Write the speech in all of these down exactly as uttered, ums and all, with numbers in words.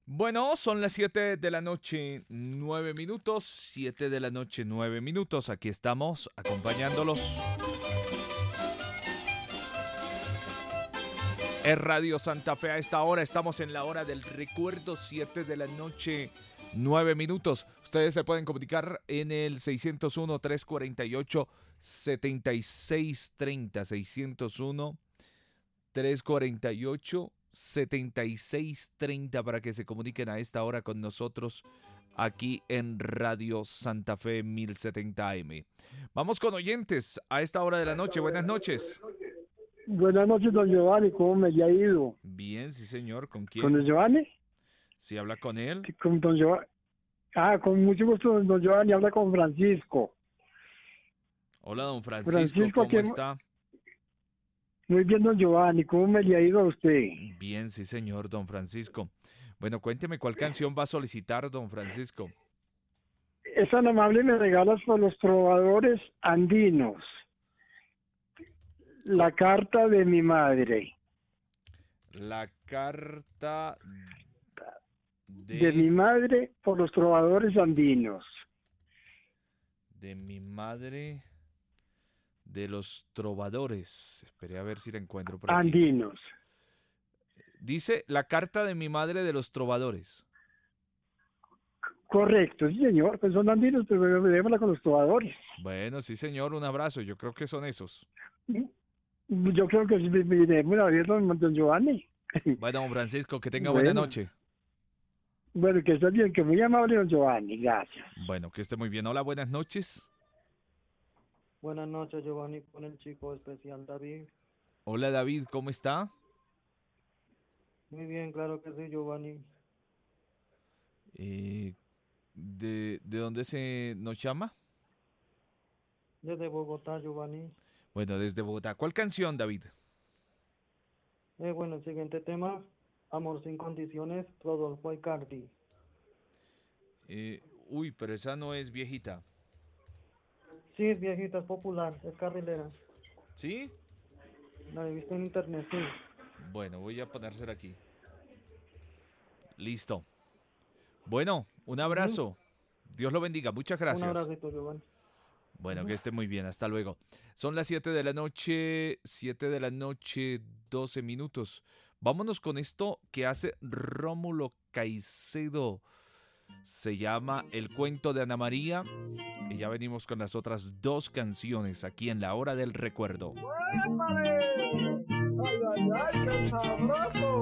Bueno, son las siete de la noche, nueve minutos. siete de la noche, nueve minutos. Aquí estamos acompañándolos. Es Radio Santa Fe a esta hora. Estamos en la hora del recuerdo, siete de la noche, nueve minutos. Ustedes se pueden comunicar en el seiscientos uno, trescientos cuarenta y ocho, setenta y seis treinta. seiscientos uno, trescientos cuarenta y ocho, setenta y seis treinta para que se comuniquen a esta hora con nosotros aquí en Radio Santa Fe mil setenta A M. Vamos con oyentes a esta hora de la noche. Buenas noches. Buenas noches, don Giovanni. ¿Cómo me ha ido? Bien, sí, señor. ¿Con quién? ¿Con don Giovanni? Sí, habla con él. Con don Giovanni. Ah, con mucho gusto, don Giovanni. Habla con Francisco. Hola, don Francisco. Francisco, ¿Cómo ¿qué... está? Muy bien, don Giovanni. ¿Cómo me le ha ido a usted? Bien, sí, señor, don Francisco. Bueno, cuénteme cuál canción va a solicitar, don Francisco. Es tan amable, me regalas por los trovadores andinos. La carta de mi madre. La carta de, de mi madre por los trovadores andinos. De mi madre de los trovadores. Esperé a ver si la encuentro por aquí. Andinos. Dice la carta de mi madre de los trovadores. Correcto, sí, señor. Pues son andinos, pero démosla con los trovadores. Bueno, sí, señor. Un abrazo. Yo creo que son esos. Yo creo que sí, miremos a ver, don, don Giovanni. Bueno, don Francisco, que tenga Bueno. buena noche. Bueno, que esté bien, que muy amable, don Giovanni. Gracias. Bueno, que esté muy bien. Hola, buenas noches. Buenas noches, Giovanni, con el chico especial David. Hola, David, ¿cómo está? Muy bien, claro que sí, Giovanni. Eh, ¿de, ¿De dónde se nos llama? Desde Bogotá, Giovanni. Bueno, desde Bogotá. ¿Cuál canción, David? Eh, bueno, el siguiente tema, Amor sin condiciones, Rodolfo Icardi. Eh, uy, pero esa no es viejita. Sí, es viejita, es popular, es carrilera. ¿Sí? La he visto en internet, sí. Bueno, voy a ponérsela aquí. Listo. Bueno, un abrazo. Uh-huh. Dios lo bendiga. Muchas gracias. Un abracito, Giovanni. Bueno, uh-huh. Que esté muy bien. Hasta luego. Son las siete de la noche, siete de la noche, doce minutos. Vámonos con esto que hace Rómulo Caicedo. Se llama El cuento de Ana María. Y ya venimos con las otras dos canciones aquí en la hora del recuerdo. ¡Ay, ay, ay, qué sabroso!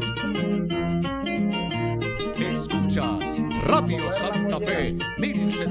Escuchas Radio Santa Fe mil setenta.